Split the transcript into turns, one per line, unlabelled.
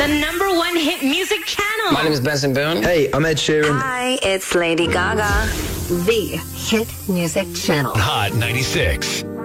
The #1 hit music channel.
My name is Benson Boone.
Hey, I'm Ed Sheeran.
Hi, it's Lady Gaga.
The hit music channel.
Hot 96.